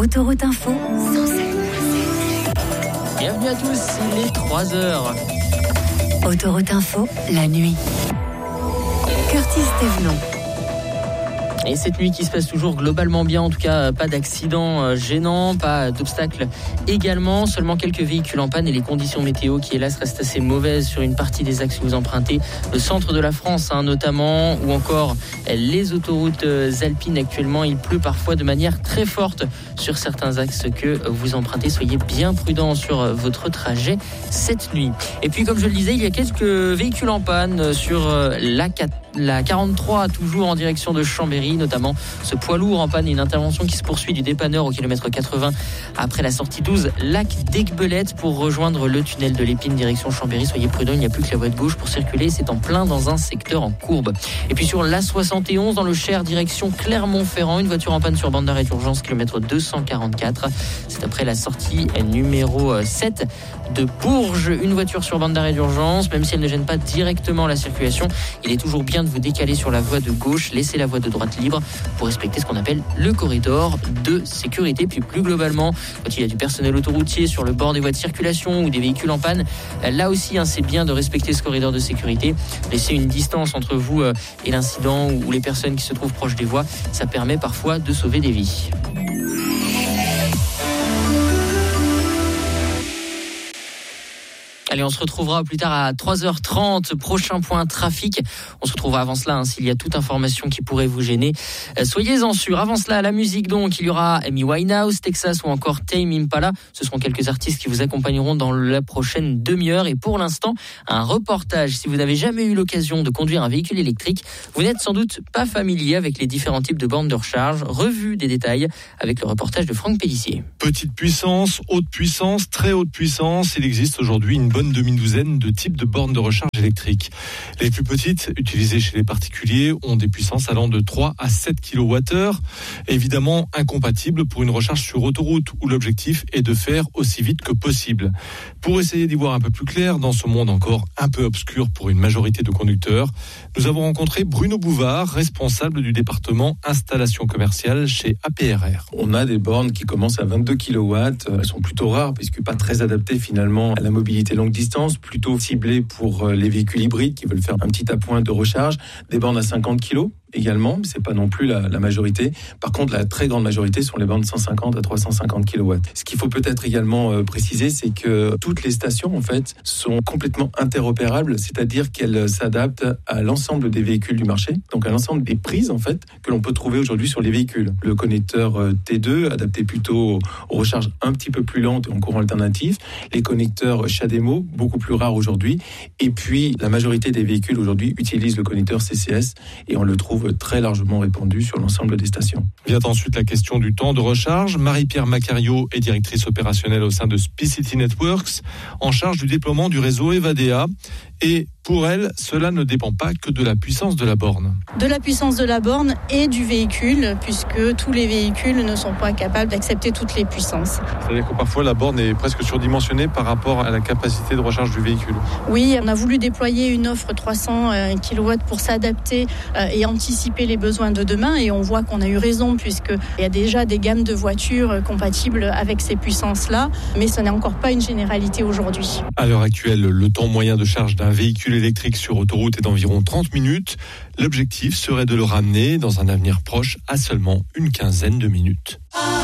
Autoroute Info, 107. Bienvenue à tous, il est 3h. Autoroute Info, la nuit. Curtis Thévenon. Et cette nuit qui se passe toujours globalement bien, en tout cas pas d'accident gênant, pas d'obstacles également, seulement quelques véhicules en panne et les conditions météo qui hélas restent assez mauvaises sur une partie des axes que vous empruntez, le centre de la France notamment, ou encore les autoroutes alpines. Actuellement il pleut parfois de manière très forte sur certains axes que vous empruntez, soyez bien prudents sur votre trajet cette nuit. Et puis comme je le disais, il y a quelques véhicules en panne sur la 43, toujours en direction de Chambéry, notamment ce poids lourd en panne et une intervention qui se poursuit du dépanneur au kilomètre 80 après la sortie 12 lac d'Aiguebelette pour rejoindre le tunnel de l'Épine direction Chambéry. Soyez prudents, il n'y a plus que la voie de gauche pour circuler, c'est en plein dans un secteur en courbe. Et puis sur l'A71 dans le Cher direction Clermont-Ferrand, une voiture en panne sur bande d'arrêt d'urgence kilomètre 244. C'est après la sortie numéro 7 de Bourges, une voiture sur bande d'arrêt d'urgence, même si elle ne gêne pas directement la circulation, il est toujours bien de vous décaler sur la voie de gauche, laisser la voie de droite libre pour respecter ce qu'on appelle le corridor de sécurité. Puis plus globalement, quand il y a du personnel autoroutier sur le bord des voies de circulation ou des véhicules en panne, là aussi c'est bien de respecter ce corridor de sécurité, laisser une distance entre vous et l'incident ou les personnes qui se trouvent proches des voies, ça permet parfois de sauver des vies. Allez, on se retrouvera plus tard à 3h30, prochain point trafic. On se retrouvera avant cela, s'il y a toute information qui pourrait vous gêner. Soyez-en sûrs. Avant cela, la musique donc, il y aura Amy Winehouse, Texas ou encore Tame Impala. Ce seront quelques artistes qui vous accompagneront dans la prochaine demi-heure. Et pour l'instant, un reportage. Si vous n'avez jamais eu l'occasion de conduire un véhicule électrique, vous n'êtes sans doute pas familier avec les différents types de bornes de recharge. Revue des détails avec le reportage de Franck Pellissier. Petite puissance, haute puissance, très haute puissance. Il existe aujourd'hui une bonne demi-douzaine de types de bornes de recharge électriques. Les plus petites, utilisées chez les particuliers, ont des puissances allant de 3 à 7 kWh, évidemment incompatibles pour une recharge sur autoroute où l'objectif est de faire aussi vite que possible. Pour essayer d'y voir un peu plus clair dans ce monde encore un peu obscur pour une majorité de conducteurs, nous avons rencontré Bruno Bouvard, responsable du département installation commerciale chez APRR. On a des bornes qui commencent à 22 kW, elles sont plutôt rares puisque pas très adaptées finalement à la mobilité longue distance, plutôt ciblées pour les véhicules hybrides qui veulent faire un petit appoint de recharge, des bornes à 50 kg également, mais c'est pas non plus la majorité. Par contre, la très grande majorité sont les bornes de 150 à 350 kW. Ce qu'il faut peut-être également préciser, c'est que toutes les stations, en fait, sont complètement interopérables, c'est-à-dire qu'elles s'adaptent à l'ensemble des véhicules du marché, donc à l'ensemble des prises, en fait, que l'on peut trouver aujourd'hui sur les véhicules. Le connecteur T2, adapté plutôt aux recharges un petit peu plus lentes et en courant alternatif. Les connecteurs CHAdeMO, beaucoup plus rares aujourd'hui. Et puis, la majorité des véhicules aujourd'hui utilisent le connecteur CCS et on le trouve très largement répandu sur l'ensemble des stations. Vient ensuite la question du temps de recharge. Marie-Pierre Macario est directrice opérationnelle au sein de Spicity Networks, en charge du déploiement du réseau Evadea. Et pour elle, cela ne dépend pas que de la puissance de la borne. De la puissance de la borne et du véhicule, puisque tous les véhicules ne sont pas capables d'accepter toutes les puissances. C'est-à-dire que parfois la borne est presque surdimensionnée par rapport à la capacité de recharge du véhicule. Oui, on a voulu déployer une offre 300 kW pour s'adapter et anticiper les besoins de demain. Et on voit qu'on a eu raison, puisqu'il y a déjà des gammes de voitures compatibles avec ces puissances-là. Mais ce n'est encore pas une généralité aujourd'hui. À l'heure actuelle, le temps moyen de charge d'un véhicule électrique sur autoroute est d'environ 30 minutes. L'objectif serait de le ramener dans un avenir proche à seulement une quinzaine de minutes.